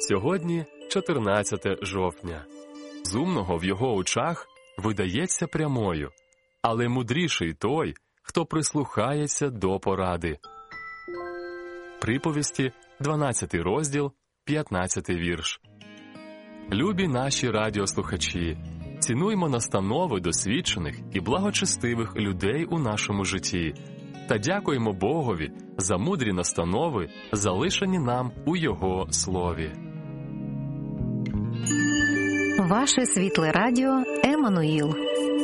Сьогодні 14 жовтня. З умного в його очах видається прямою, але мудріший той, хто прислухається до поради. Приповісті, 12 розділ, 15 вірш. Любі наші радіослухачі, цінуймо настанови досвідчених і благочестивих людей у нашому житті та дякуємо Богові за мудрі настанови, залишені нам у Його Слові. Ваше світле радіо Еммануїл.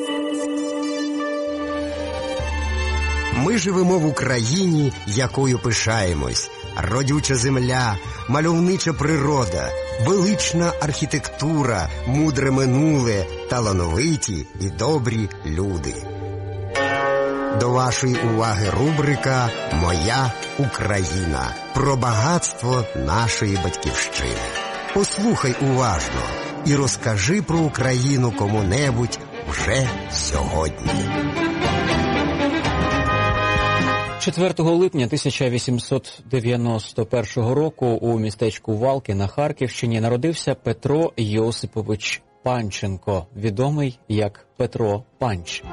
Ми живемо в Україні, якою пишаємось. Родюча земля, мальовнича природа, велична архітектура, мудре минуле, талановиті і добрі люди. До вашої уваги рубрика «Моя Україна» про багатство нашої батьківщини. Послухай уважно і розкажи про Україну кому-небудь вже сьогодні. 4 липня 1891 року у містечку Валки на Харківщині народився Петро Йосипович Панченко, відомий як Петро Панч.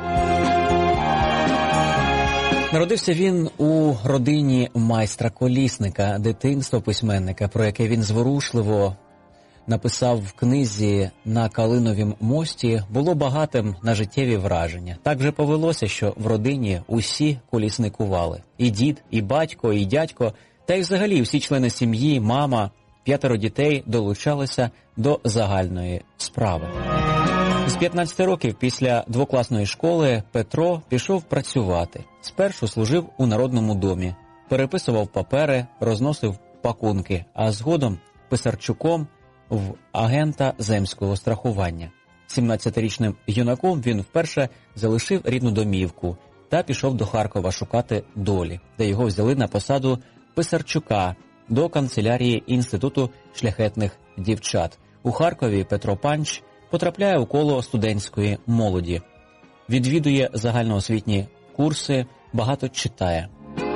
Народився він у родині майстра-колісника, дитинство письменника, про яке він зворушливо написав в книзі «На Калиновім мості», було багатим на життєві враження. Так вже повелося, що в родині усі колісникували. І дід, і батько, і дядько, та й взагалі всі члени сім'ї, мама, 5 дітей долучалися до загальної справи. З 15 років після двокласної школи Петро пішов працювати. Спершу служив у Народному домі, переписував папери, розносив пакунки, а згодом писарчуком в агента земського страхування. 17-річним юнаком він вперше залишив рідну домівку та пішов до Харкова шукати долі, де його взяли на посаду писарчука до канцелярії Інституту шляхетних дівчат. У Харкові Петро Панч потрапляє у коло студентської молоді. Відвідує загальноосвітні курси, багато читає.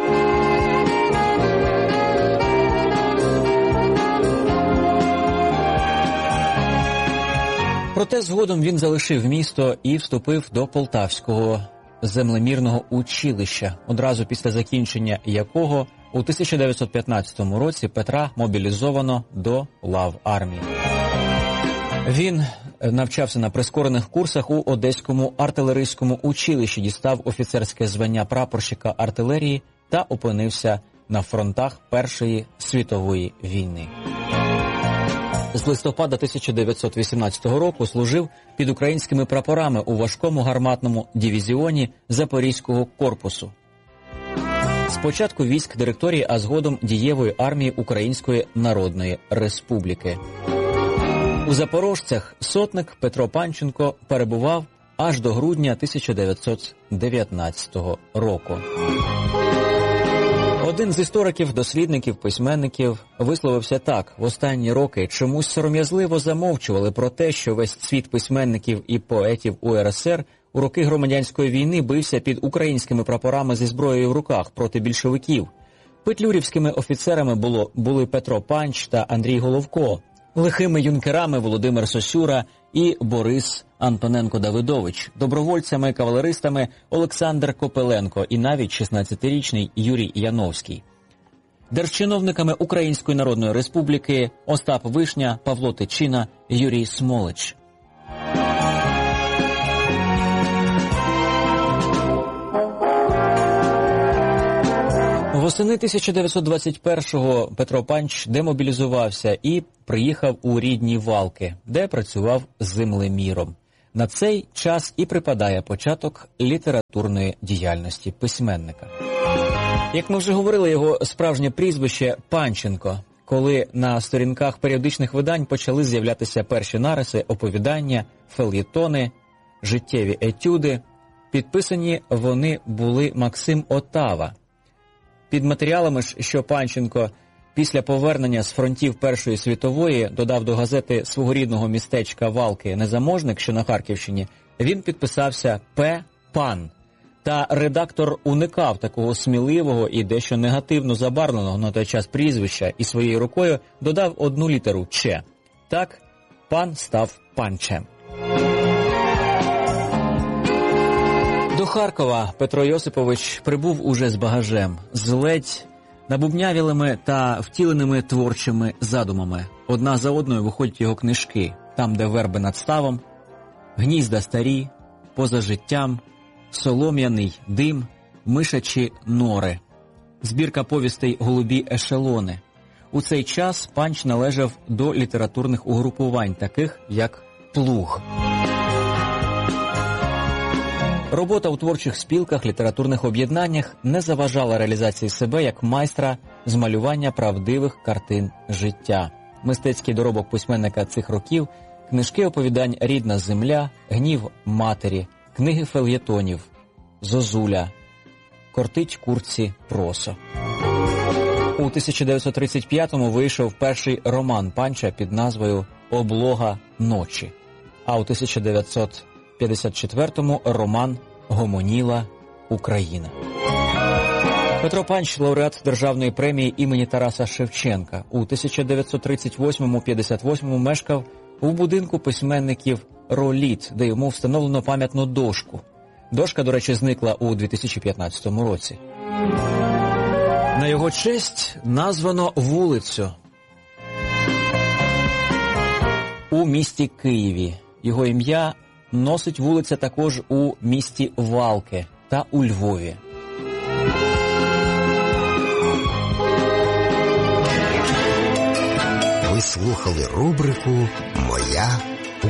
Проте згодом він залишив місто і вступив до Полтавського землемірного училища, одразу після закінчення якого у 1915 році Петра мобілізовано до лав армії. Він навчався на прискорених курсах у Одеському артилерійському училищі, дістав офіцерське звання прапорщика артилерії та опинився на фронтах Першої світової війни. З листопада 1918 року служив під українськими прапорами у важкому гарматному дивізіоні Запорізького корпусу. Спочатку військ директорії, а згодом дієвої армії Української Народної Республіки. У Запорожцях сотник Петро Панченко перебував аж до грудня 1919 року. Один з істориків, дослідників, письменників висловився так: в останні роки чомусь сором'язливо замовчували про те, що весь світ письменників і поетів УРСР у роки громадянської війни бився під українськими прапорами зі зброєю в руках проти більшовиків. Петлюрівськими офіцерами були Петро Панч та Андрій Головко, лихими юнкерами Володимир Сосюра і Борис Антоненко-Давидович, добровольцями-кавалеристами Олександр Копеленко і навіть 16-річний Юрій Яновський. Держчиновниками Української Народної Республіки Остап Вишня, Павло Тичина, Юрій Смолич. Восени 1921-го Петро Панч демобілізувався і приїхав у рідні Валки, де працював землеміром. На цей час і припадає початок літературної діяльності письменника. Як ми вже говорили, його справжнє прізвище – Панченко. Коли на сторінках періодичних видань почали з'являтися перші нариси, оповідання, фельєтони, життєві етюди, підписані вони були Максим Отава. Під матеріалами ж, що Панченко після повернення з фронтів Першої світової додав до газети свого рідного містечка Валки «Незаможник», що на Харківщині, він підписався П. Пан. Та редактор уникав такого сміливого і дещо негативно забарвленого на той час прізвища і своєю рукою додав одну літеру «Ч». Так пан став Панчем. До Харкова Петро Йосипович прибув уже з багажем, з ледь набубнявілими та втіленими творчими задумами. Одна за одною виходять його книжки «Там, де верби над ставом», «Гнізда старі», «Поза життям», «Солом'яний дим», «Мишачі нори», збірка повістей «Голубі ешелони». У цей час Панч належав до літературних угрупувань, таких як «Плуг». Робота у творчих спілках, літературних об'єднаннях не заважала реалізації себе як майстра з малювання правдивих картин життя. Мистецький доробок письменника цих років – книжки оповідань «Рідна земля», «Гнів матері», книги фельєтонів «Зозуля», «Кортить курці просо». У 1935-му вийшов перший роман Панча під назвою «Облога ночі», а у 1954-му роман «Гомоніла Україна». Петро Панч – лауреат Державної премії імені Тараса Шевченка. У 1938-58 мешкав у будинку письменників «Роліт», де йому встановлено пам'ятну дошку. Дошка, до речі, зникла у 2015 році. На його честь названо вулицю у місті Києві. Його ім'я носить вулиця також у місті Валки та у Львові. Ви слухали рубрику «Моя